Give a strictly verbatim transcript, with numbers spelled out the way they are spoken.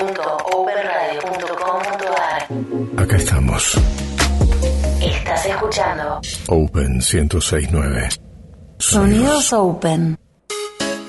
punto open radio punto com punto ar. Acá estamos. Estás escuchando Open ciento seis punto nueve. Sonidos Open.